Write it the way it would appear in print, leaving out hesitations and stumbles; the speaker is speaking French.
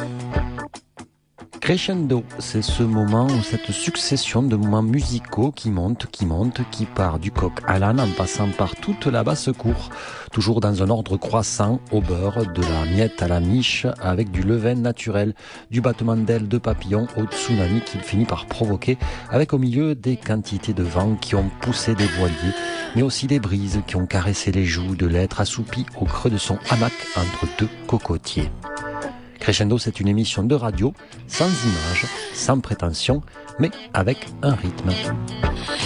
Crescendo, c'est ce moment ou cette succession de moments musicaux qui montent, qui part du coq à l'âne en passant par toute la basse-cour, toujours dans un ordre croissant au beurre, de la miette à la miche, avec du levain naturel, du battement d'ailes de papillon au tsunami qu'il finit par provoquer, avec au milieu des quantités de vent qui ont poussé des voiliers, mais aussi des brises qui ont caressé les joues de l'être assoupi au creux de son hamac entre deux cocotiers. Crescendo, c'est une émission de radio, sans images, sans prétention, mais avec un rythme.